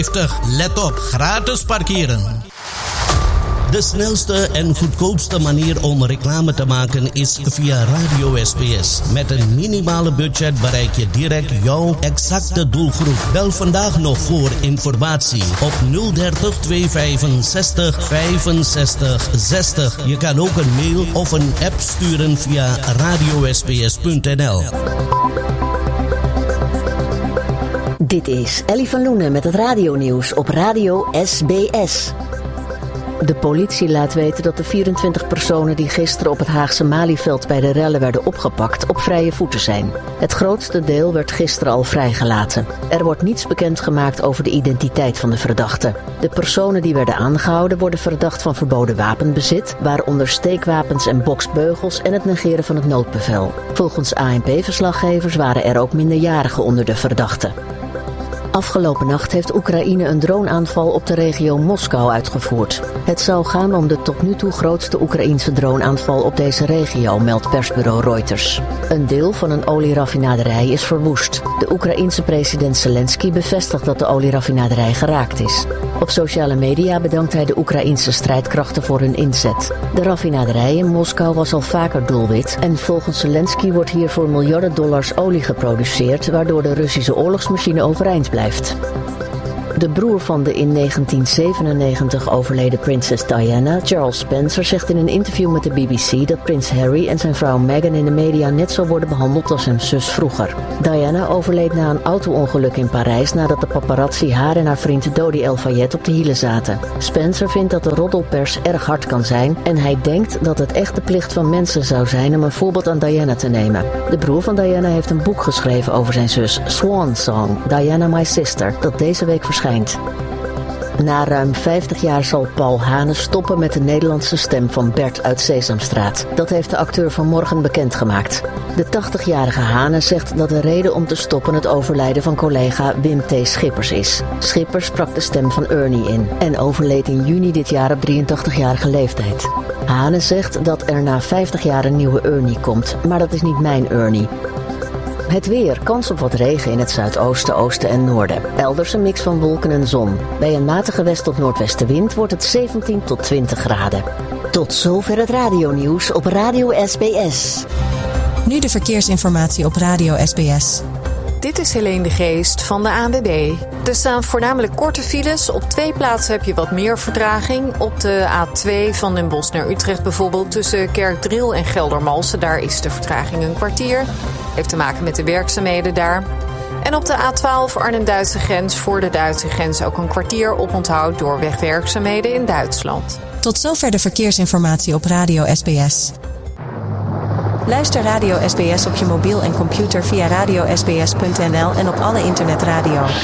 Let op, gratis parkeren. De snelste en goedkoopste manier om reclame te maken is via Radio SBS. Met een minimale budget bereik je direct jouw exacte doelgroep. Bel vandaag nog voor informatie op 030 265 65 60. Je kan ook een mail of een app sturen via radiosbs.nl. Dit is Ellie van Loenen met het radionieuws op Radio SBS. De politie laat weten dat de 24 personen die gisteren op het Haagse Malieveld bij de rellen werden opgepakt op vrije voeten zijn. Het grootste deel werd gisteren al vrijgelaten. Er wordt niets bekendgemaakt over de identiteit van de verdachten. De personen die werden aangehouden worden verdacht van verboden wapenbezit, waaronder steekwapens en boksbeugels en het negeren van het noodbevel. Volgens ANP-verslaggevers waren er ook minderjarigen onder de verdachten. Afgelopen nacht heeft Oekraïne een droneaanval op de regio Moskou uitgevoerd. Het zou gaan om de tot nu toe grootste Oekraïense droneaanval op deze regio, meldt persbureau Reuters. Een deel van een olieraffinaderij is verwoest. De Oekraïense president Zelensky bevestigt dat de olieraffinaderij geraakt is. Op sociale media bedankt hij de Oekraïense strijdkrachten voor hun inzet. De raffinaderij in Moskou was al vaker doelwit en volgens Zelensky wordt hier voor miljarden dollars olie geproduceerd, waardoor de Russische oorlogsmachine overeind blijft. De broer van de in 1997 overleden prinses Diana, Charles Spencer, zegt in een interview met de BBC dat prins Harry en zijn vrouw Meghan in de media net zo worden behandeld als zijn zus vroeger. Diana overleed na een auto-ongeluk in Parijs nadat de paparazzi haar en haar vriend Dodi El-Fayed op de hielen zaten. Spencer vindt dat de roddelpers erg hard kan zijn en hij denkt dat het echt de plicht van mensen zou zijn om een voorbeeld aan Diana te nemen. De broer van Diana heeft een boek geschreven over zijn zus, Swan Song, Diana My Sister, dat deze week verschijnt. Na ruim 50 jaar zal Paul Hane stoppen met de Nederlandse stem van Bert uit Sesamstraat. Dat heeft de acteur vanmorgen bekendgemaakt. De 80-jarige Hane zegt dat de reden om te stoppen het overlijden van collega Wim T. Schippers is. Schippers sprak de stem van Ernie in en overleed in juni dit jaar op 83-jarige leeftijd. Hane zegt dat er na 50 jaar een nieuwe Ernie komt, maar dat is niet mijn Ernie. Het weer, kans op wat regen in het zuidoosten, oosten en noorden. Elders een mix van wolken en zon. Bij een matige west- tot noordwestenwind wordt het 17 tot 20 graden. Tot zover het radionieuws op Radio SBS. Nu de verkeersinformatie op Radio SBS. Dit is Helene de Geest van de ANWB. Er staan voornamelijk korte files. Op 2 plaatsen heb je wat meer vertraging. Op de A2 van Den Bosch naar Utrecht bijvoorbeeld tussen Kerkdriel en Geldermalsen. Daar is de vertraging een kwartier. Heeft te maken met de werkzaamheden daar. En op de A12 Arnhem-Duitse grens voor de Duitse grens ook een kwartier oponthoud door wegwerkzaamheden in Duitsland. Tot zover de verkeersinformatie op Radio SBS. Luister Radio SBS op je mobiel en computer via radiosbs.nl en op alle internetradio.